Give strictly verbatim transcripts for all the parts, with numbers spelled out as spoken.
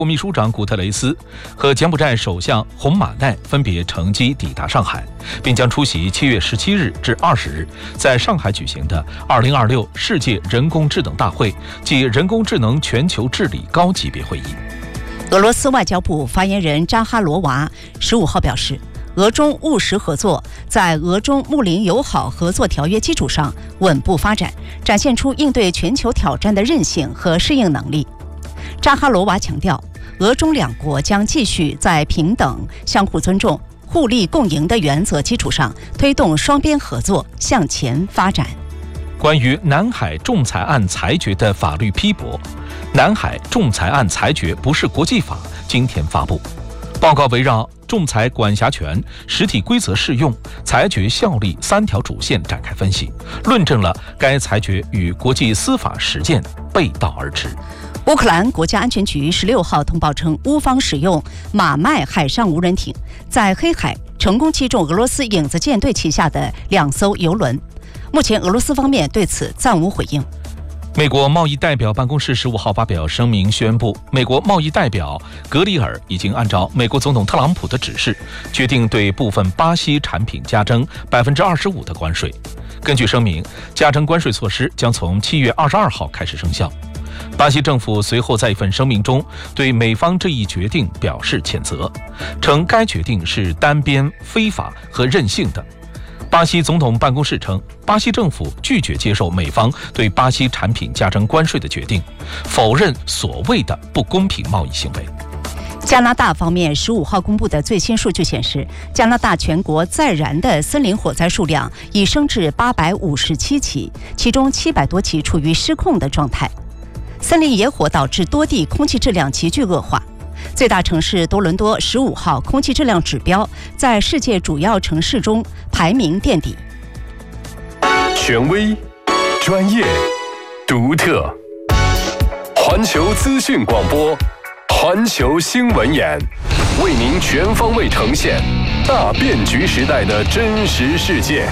副秘书长古特雷斯和柬埔寨首相洪马奈分别乘机抵达上海，并将出席七月十七日至二十日在上海举行的二零二六世界人工智能大会暨人工智能全球治理高级别会议。 俄罗斯外交部发言人扎哈罗娃十五号表示，俄中务实合作在俄中睦邻友好合作条约基础上稳步发展，展现出应对全球挑战的韧性和适应能力。扎哈罗娃强调，俄中两国将继续在平等、相互尊重、互利共赢的原则基础上，推动双边合作向前发展。 关于南海仲裁案裁决的法律批驳，南海仲裁案裁决不是国际法今天发布。报告围绕仲裁管辖权、实体规则适用、裁决效力三条主线展开分析，论证了该裁决与国际司法实践背道而驰。 乌克兰国家安全局十六号通报称，乌方使用马麦海上无人艇在黑海成功击中俄罗斯影子舰队旗下的两艘油轮。目前俄罗斯方面对此暂无回应。 美国贸易代表办公室十五号发表声明宣布，美国贸易代表格里尔已经按照美国总统特朗普的指示，决定对部分巴西产品加征百分之二十五的关税。根据声明，加征关税措施将从七月二十二号开始生效。巴西政府随后在一份声明中对美方这一决定表示谴责，称该决定是单边、非法和任性的。巴西总统办公室称，巴西政府拒绝接受美方对巴西产品加征关税的决定，否认所谓的不公平贸易行为。 加拿大方面十五号公布的最新数据显示，加拿大全国在燃的森林火灾数量已升至八百五十七起，其中七百多起处于失控的状态。森林野火导致多地空气质量急剧恶化。最大城市多伦多十五号空气质量指标在世界主要城市中排名垫底。 权威、专业、独特，环球资讯广播，环球新闻眼，为您全方位呈现大变局时代的真实世界。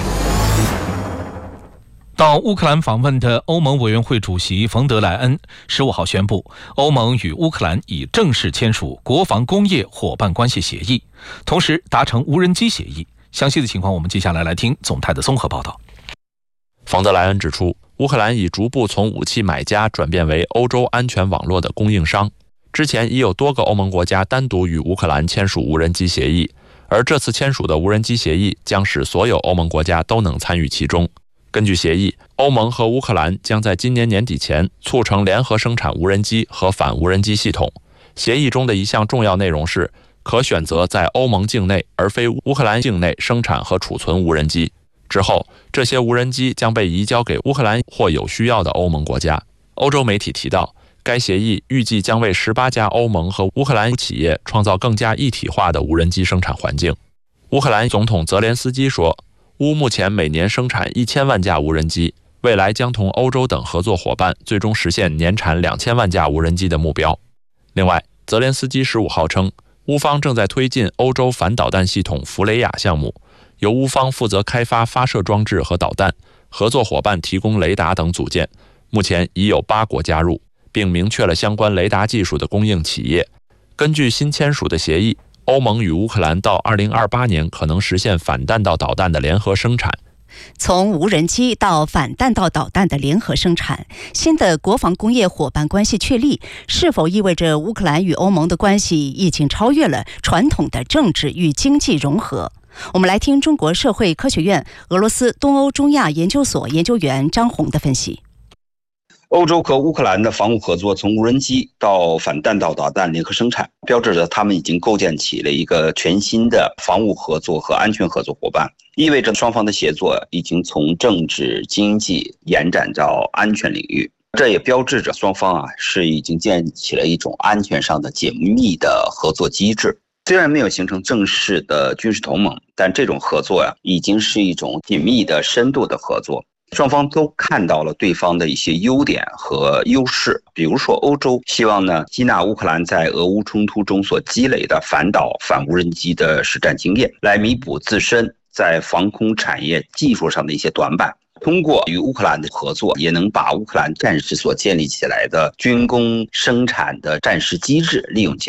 到乌克兰访问的欧盟委员会主席冯德莱恩十五号宣布，欧盟与乌克兰已正式签署国防工业伙伴关系协议，同时达成无人机协议。详细的情况，我们接下来来听总台的综合报道。 冯德莱恩指出，乌克兰已逐步从武器买家转变为欧洲安全网络的供应商。之前已有多个欧盟国家单独与乌克兰签署无人机协议，而这次签署的无人机协议将使所有欧盟国家都能参与其中。根据协议，欧盟和乌克兰将在今年年底前促成联合生产无人机和反无人机系统。协议中的一项重要内容是，可选择在欧盟境内而非乌克兰境内生产和储存无人机。之后，这些无人机将被移交给乌克兰或有需要的欧盟国家。欧洲媒体提到，该协议预计将为十八家欧盟和乌克兰企业创造更加一体化的无人机生产环境。乌克兰总统泽连斯基说，乌目前每年生产一千万架无人机，未来将同欧洲等合作伙伴最终实现年产两千万架无人机的目标。另外，泽连斯基十五号称，乌方正在推进欧洲反导弹系统弗雷亚项目，由乌方负责开发发射装置和导弹，合作伙伴提供雷达等组件，目前已有八国加入，并明确了相关雷达技术的供应企业。根据新签署的协议，欧盟与乌克兰到二零二八年可能实现反弹道导弹的联合生产。 从无人机到反弹道导弹的联合生产，新的国防工业伙伴关系确立，是否意味着乌克兰与欧盟的关系已经超越了传统的政治与经济融合？我们来听中国社会科学院俄罗斯东欧中亚研究所研究员张红的分析。 欧洲和乌克兰的防务合作从无人机到反弹道导弹联合生产，标志着他们已经构建起了一个全新的防务合作和安全合作伙伴，意味着双方的协作已经从政治经济延展到安全领域。这也标志着双方啊是已经建立起了一种安全上的紧密的合作机制。虽然没有形成正式的军事同盟，但这种合作呀、啊、已经是一种紧密的深度的合作。双方都看到了对方的一些优点和优势，比如说欧洲希望呢吸纳乌克兰在俄乌冲突中所积累的反导反无人机的实战经验，来弥补自身在防空产业技术上的一些短板。通过与乌克兰的合作，也能把乌克兰战时所建立起来的军工生产的战时机制利用起来。